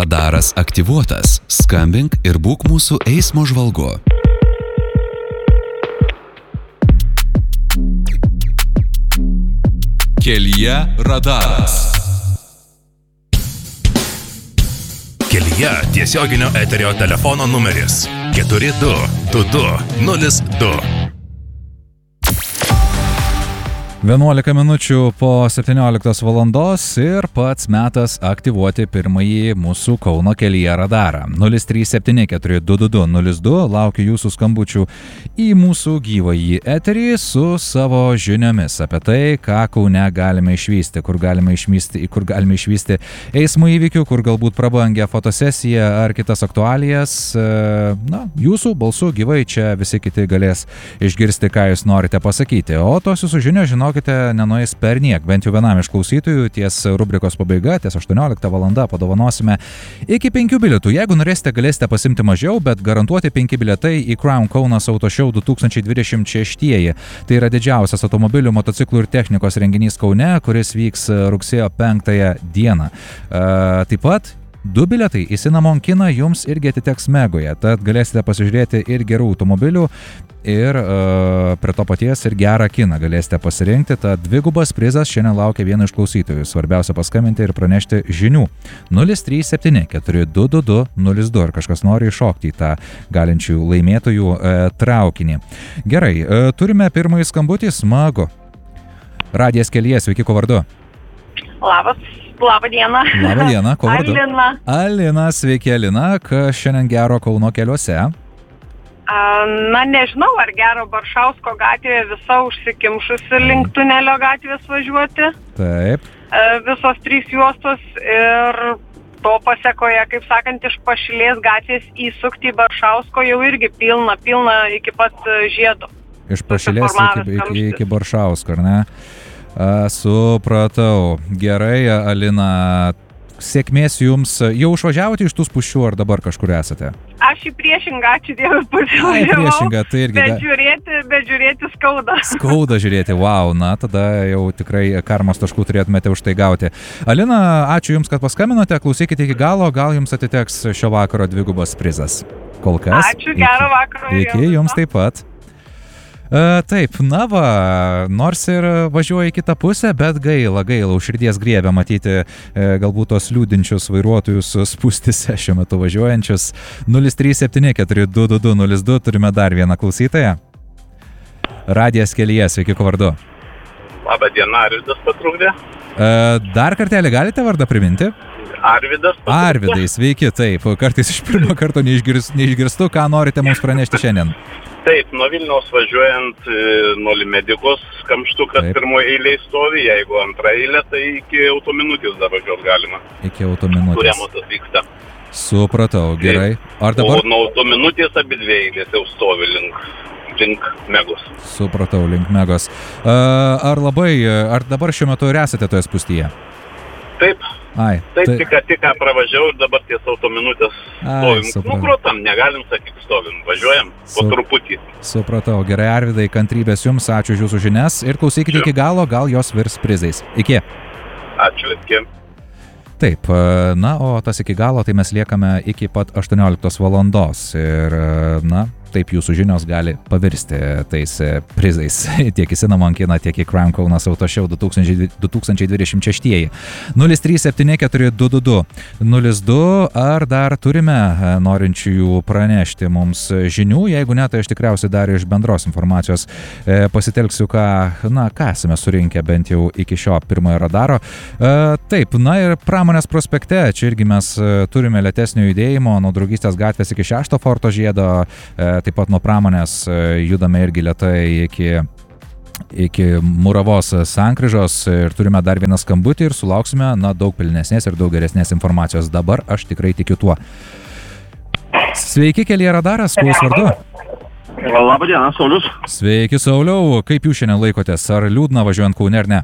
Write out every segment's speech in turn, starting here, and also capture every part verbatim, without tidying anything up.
Radaras aktyvuotas. Skambink ir būk mūsų eismo žvalgu. Kelyje radaras. Kelyje tiesioginio eterio telefono numeris keturi du du du nulis du. vienuolika minučių po septynioliktos valandos ir pats metas aktyvuoti pirmąjį mūsų Kauno kelyje radarą. nulis trys septyni keturi du du du nulis du. Laukiu jūsų skambučių į mūsų gyvąjį eterį su savo žiniomis apie tai, ką Kaune galime išvysti, kur galime išvysti, kur galime išvysti eismo įvykių, kur galbūt prabangę fotosesiją ar kitas aktualijas. Na, jūsų balsų gyvai čia visi kiti galės išgirsti, ką jūs norite pasakyti. O tos jūsų žinios, žinokite, nenueis per niek, bent jau vienam iš klausytojų ties rubrikos pabaiga, ties aštuoniolikta valanda padovanosime iki penkių bilietų. Jeigu norėsite, galėsite pasimti mažiau, bet garantuoti penki bilietai į Crown Kaunas Auto Show du tūkstančiai dvidešimt šeši. Tai yra didžiausias automobilių, motociklų ir technikos renginys Kaune, kuris vyks rugsėjo penktąją dieną. Uh, taip pat du bilietai į Cinnamon kiną jums irgi atiteks Megoje, tad galėsite pasižiūrėti ir gerų automobilių, ir uh, prie to paties ir gerą kiną galėsite pasirinkti. Tad dvigubas prizas šiandien laukia vieno iš klausytojų. Svarbiausia paskambinti ir pranešti žinių. nulis trys septyni keturi du du du nulis du. Ar kažkas nori iššokti į tą galinčių laimėtojų uh, traukinį. Gerai, uh, turime pirmąjį skambutį. Smagu. Radijas kelyje, sveiki, ko vardu? Labas. Labą dieną. Labą dieną, ko vardu? Alina. Alina, sveiki Alina, kas šiandien gero Kauno keliuose? Na, nežinau, ar gero Baršausko gatvėje visa užsikimšusi link tunelio gatvės važiuoti. Taip. Visos trys juostos ir to pasekoje, kaip sakant, iš Pašilės gatvės įsukti į Baršausko jau irgi pilna, pilna iki pat žiedo. Iš Pašilės iki, iki, iki Baršausko, ar ne? A, supratau. Gerai, Alina, sėkmės jums. Jau išvažiavote iš tų spūsčių ar dabar kažkur esate? Aš į priešingą, ačiū Dievui, pusę Ai, priešingą, tai irgi. Bet žiūrėti, bet žiūrėti skauda. Skauda žiūrėti, wow, na tada jau tikrai karmos taškų turėtumėte už tai gauti. Alina, ačiū Jums, kad paskambinote, klausykite iki galo, gal Jums atiteks šio vakaro dvigubas prizas. Kol kas. Ačiū, gero vakaro. Iki Jums taip pat. Uh, taip, na va, nors ir važiuoja į kitą pusę, bet gaila, gaila, už širdies griebia matyti e, galbūt tos liūdinčius vairuotojus spūstise šiuo metu važiuojančius. nulis trys septyni keturi du du du nulis du, turime dar vieną klausytoją. Radijas kelyje, sveiki, ko vardu? Labą dieną, Arvydas patrukdė. Uh, dar kartelį galite vardą priminti? Arvydas patrukdė. Arvydai, sveiki, taip, kartais iš pirmo karto neišgirs, neišgirstu, ką norite mums pranešti šiandien. Taip, nuo Vilniaus važiuojant nuo Limedikos kamštukas pirmoje eilėje stovi, jeigu antra eilė, tai iki autominutės dar važiuot galima. Iki autominutės. Kur remontas vyksta. Supratau, gerai. Ar dabar... O nuo autominutės abi dvi eilės jau stovi link, link Megos. Supratau, link Megos. Uh, ar labai, ar dabar šiuo metu ir esate toje spūstyje? Taip. Ai, Taip, tai... tik, tik pravažiavau ir dabar ties autominutės stovim. Nukrutam, negalim sakyti stovim, važiuojam po Sup... truputį. Supratau, gerai Arvydai, kantrybės Jums, ačiū už Jūsų žinias ir klausykite iki galo, gal jos virs prizais. Iki. Ačiū, iki. Taip, na, o tas iki galo, tai mes liekame iki pat aštuonioliktos valandos ir, na, taip jūsų žinios gali pavirsti tais prizais tiek į Cinnamon kiną, tiek į Crown Kaunas Auto Show du tūkstančiai dvidešimt šeši. nulis trys septyni keturi du du du nulis du. Ar dar turime norinčiųjų pranešti mums žinių? Jeigu ne, tai aš tikriausiai dar iš bendros informacijos e, pasitelksiu, ką, na, ką esame surinkę bent jau iki šio pirmojo radaro. E, taip, na ir Pramonės prospekte, čia irgi mes turime lėtesnio judėjimo nuo Draugystės gatvės iki šešto forto žiedo. E, Taip pat nuo Pramonės judame irgi lėtai iki, iki Muravos sankryžos ir turime dar vieną skambutį ir sulauksime, na, daug pilnesnės ir daug geresnės informacijos. Dabar aš tikrai tikiu tuo. Sveiki, kelyje radaras, kuo jūs vardu? Labą dieną, Saulius. Sveiki, Sauliau. Kaip jūs šiandien laikotės? Ar liūdna važiuojant Kaune ar ne?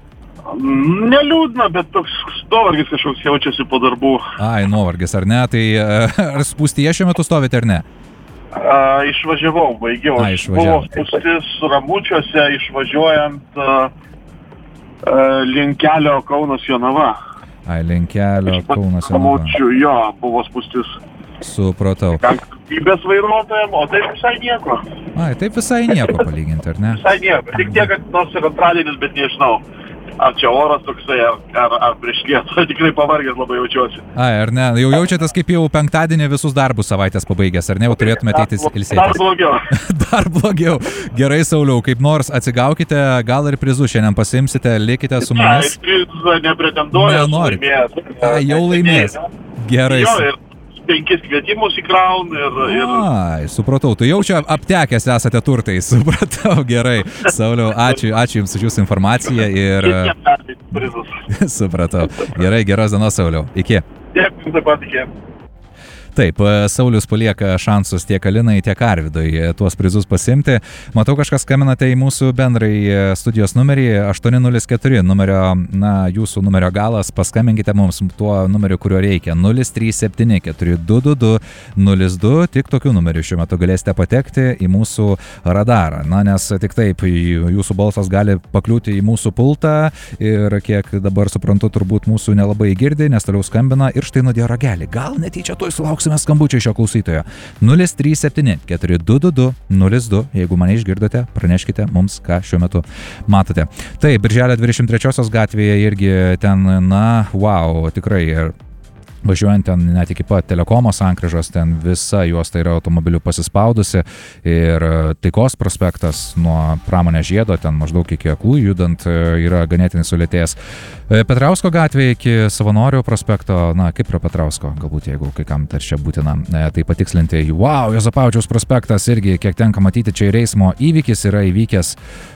Neliūdna, bet toks nuovargis kažkoks jaučiasi po darbų. Ai, nuovargis, ar ne? Tai ar spūstyje šiuo metu stovite ar ne? A, išvažiavau, baigiau. A, buvo spūstis Ramučiuose, išvažiuojant a, a, link kelio Kaunas Jonava. Ai, Linkelio, Kaunas Jonava. Pamočiu, jo, buvo spūstis. Supratau. Kantrybės vairuotojam, o taip visai nieko. Ai, taip visai nieko palyginti, ar ne? Visai nieko. Tik tiek, kad nors ir antradienis, bet nežinau. Ar čia oras toksai, ar, ar, ar prieš lietų. Tikrai pavargęs labai jaučiuosi. Ai, ar ne? Jau jaučiatės kaip jau penktadienį visus darbus savaitės pabaigęs, ar ne? Jau turėtumėte eiti ilsėtis. Dar blogiau. Dar blogiau. Gerai, Sauliau, kaip nors atsigaukite, gal ir prizų šiandien pasimsite, likite su mumis. Ne, prizą nepretenduoja. Nenori. Ai, jau laimės. Gerai. Jo, ir penkis kvietimus įkraun ir... ir... Ai, supratau, tu jau čia aptekęs esate turtai, supratau, gerai. Sauliau, ačiū, ačiū Jums už Jūsų informaciją ir... Supratau. Gerai, geros dienos, Sauliau. Iki. Dėkui, taip pat iki. Taip, Saulius palieka šansus tiek Alinai, tiek Arvidui tuos prizus pasimti. Matau, kažkas skambinate į mūsų bendrai studijos numerį aštuoni nulis keturi, numerio, na, jūsų numerio galas, paskambinkite mums tuo numeriu, kurio reikia. nulis trys septyni keturi du du du nulis du, tik tokiu numeriu šiuo metu galėsite patekti į mūsų radarą. Na, nes tik taip, jūsų balsas gali pakliūti į mūsų pultą ir kiek dabar suprantu, turbūt mūsų nelabai girdi, nes toliau skambina ir štai nudėjo ragelį. Gal netyčia tuoj sulauksime skambučio šio klausytojo. nulis trys septyni keturi du du du nulis du. Jeigu mane išgirdote, praneškite mums, ką šiuo metu matote. Taip, Birželio dvidešimt trečiosios gatvėje irgi ten, na, wow, tikrai važiuojant ten net iki pat Telekomo sankryžos, ten visa juosta yra automobilių pasispaudusi ir Taikos prospektas nuo Pramonės žiedo, ten maždaug iki Aklų judant, yra ganėtinai sulėtėjęs. Petrausko gatvėje iki Savanorių prospekto, na, kaip prie Petrausko, galbūt jeigu kai kam dar čia būtina, tai patikslinti, wow, Juozapavičiaus prospektas irgi, kiek tenka matyti, čia ir eismo įvykis yra įvykęs,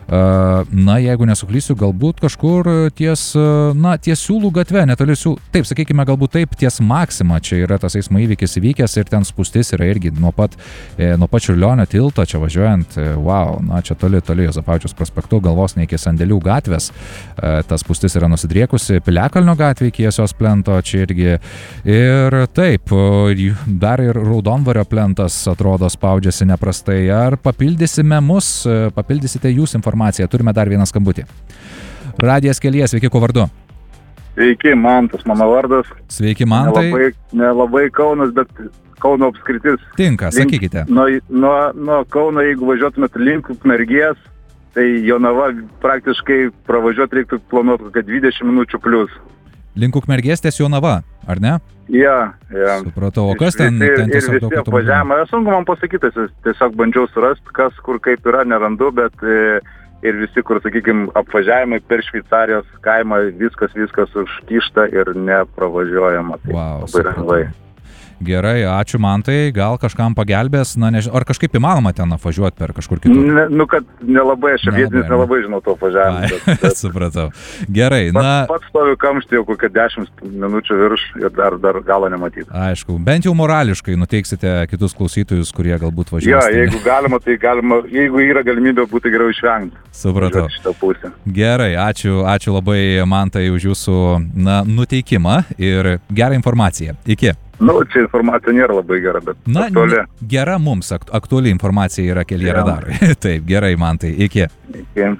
na, jeigu nesuklysiu, galbūt kažkur ties, na, ties Siūlų gatve, netoli Siūlų, taip, sakykime, galbūt taip, ties Maksima, čia yra tas eismo įvykis įvykęs ir ten spūstis yra irgi nuo pat, nuo pat Čiurlionio tilto, čia važiuojant, wow, na, čia toli, toli Juozapavičiaus prospektu, galvos ne iki Sandėlių gatvės, tas spūstis yra nusidriekusi, Piliakalnio gatvė iki Jiesios plento, čia irgi, ir taip, dar ir Raudonvario plentas atrodo spaudžiasi neprastai, ar papildysime mus, papildysite jūs informaciją, turime dar vieną skambutį. Radijas Kelyje, sveiki, kuo vardu? Sveiki, Mantas, mano vardas. Sveiki, Mantai. Nelabai, nelabai Kaunas, bet Kauno apskritis. Tinka, sakykite. Nuo, nuo, nuo Kauno, jeigu važiuotumėt link Ukmergės, tai Jonava praktiškai pravažiuoti reiktų planuoti kokią dvidešimt minučių plus. Link Ukmergės ties Jonava, ar ne? Ja, ja. Supratau, o kas ten, ir, ten tiesiog ir daug visi apvažiavimai. Sunku man pasakyti, tiesiog bandžiau surasti, kas kur kaip yra, nerandu, bet... Ir visi, kur, sakykime, apvažiavimai per Šveicarijos kaimą, viskas, viskas užkišta ir nepravažiuojama. Tai wow, labai lengvai. Gerai, ačiū Mantai, gal kažkam pagelbės, na nežinau, ar kažkaip įmanoma ten apvažiuoti per kažkur kitur? Ne, nu, kad nelabai, aš vietinis nelabai žinau to apvažiavimą. Bet, bet... Supratau. Gerai, pats, na... Pats stoviu kamštį jau kokią dešimt minučių virš ir dar, dar galo nematyti. Aišku, bent jau morališkai nuteiksite kitus klausytojus, kurie galbūt važiuos. Jo, ja, jeigu galima, tai galima, jeigu yra galimybė, būtų geriau išvengti. Supratau. Gerai, ačiū, ačiū labai Mantai už jūsų, na, nuteikimą ir gerą informaciją. Iki. Nu, čia informacija nėra labai gera, bet na, aktuali. Gera mums, aktuali informacija yra Kelyje radarui. Taip, gerai, Mantai, iki. Iki.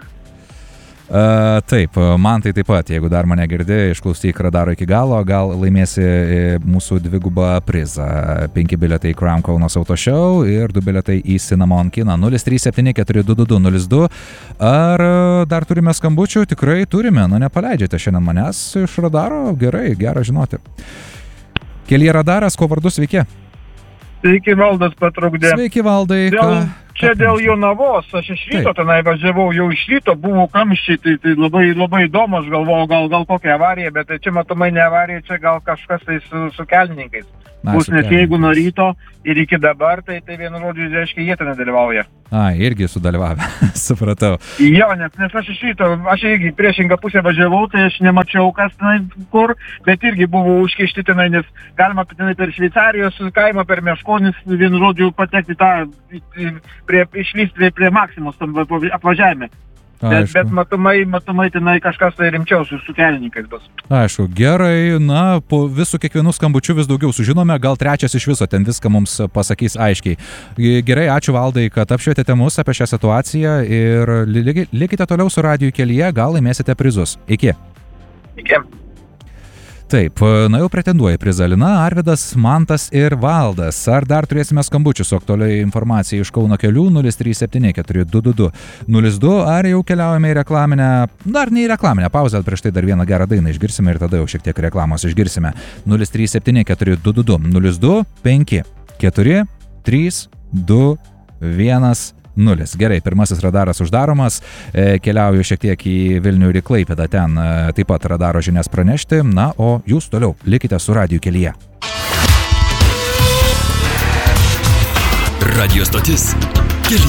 Uh, taip, Mantai taip pat, jeigu dar mane girdi, išklausyk radaro iki galo, gal laimėsi mūsų dvigubą prizą. Penki bilietai į Crown Kaunas Auto Show ir du bilietai į Cinnamon kiną. nulis trys septyni keturi du du du nulis du. Ar dar turime skambučių? Tikrai turime, nu nepaleidžiate šiandien manęs iš radaro, gerai, gera žinoti. Kelyje radaras, kuo vardu, sveiki? Sveiki, Valdas patrukdė. Sveiki, Valdai. Dėl, ką, čia ką dėl Jonavos, aš iš ryto tenai važiavau, jau iš ryto buvo kamščiai, tai, tai labai, labai įdomu, aš galvojau, gal, gal kokia avarija, bet čia matomai ne avarija, čia gal kažkas tai su, su kelininkais. Na, bus, nes jeigu nuo ryto ir iki dabar, tai, tai vienu žodžiu, reiškia, jie ten dalyvauja. A, irgi sudalyvavę, supratau. Jo, nes, nes aš iš ryto, aš irgi priešingą pusę važiavau, tai aš nemačiau, kas tenai kur, bet irgi buvo užkišti tenai, nes galima tenai per Šveicarijos kaimą, per Meškonis, vienu žodžiu, patekti tą, prie, išlysti prie, prie Maksimos tam apvažiavime. Bet, bet matomai, matomai tenai kažkas tai rimčiau su, su kelininkais bus. Aišku, gerai, na, po visų kiekvienų skambučių vis daugiau sužinome, gal trečias iš viso ten viską mums pasakys aiškiai. Gerai, ačiū Valdai, kad apšvietėte mus apie šią situaciją ir likite toliau su Radiju Kelyje, gal laimėsite prizus. Iki. Iki. Taip, na jau pretenduoja prizą Lina, Arvidas, Mantas ir Valdas. Ar dar turėsime skambučių su aktualiai informacija iš Kauno kelių nulis trys septyni keturi du du du nulis du, ar jau keliaujame į reklaminę, dar ne į reklaminę pauzę, prieš tai dar vieną gerą dainą išgirsime ir tada jau šiek tiek reklamos išgirsime. nulis trys septyni keturi du du du nulis du penki keturi trys du vienas nulis. Gerai, pirmasis radaras uždaromas, e, keliauju šiek tiek į Vilnių ir į Klaipėdą, ten e, taip pat radaro žinias pranešti, na, o jūs toliau likite su Radiju kelyje. Radio stotis